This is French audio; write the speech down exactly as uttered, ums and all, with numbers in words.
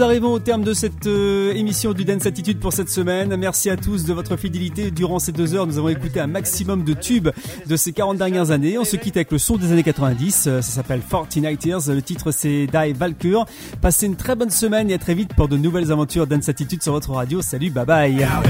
Nous arrivons au terme de cette euh, émission du Dance Attitude pour cette semaine. Merci à tous de votre fidélité. Durant ces deux heures, nous avons écouté un maximum de tubes de ces quarante dernières années. On se quitte avec le son des années quatre-vingt-dix. Ça s'appelle Fortnite Years. Le titre, c'est Die Valkyr. Passez une très bonne semaine et à très vite pour de nouvelles aventures Dance Attitude sur votre radio. Salut, bye bye.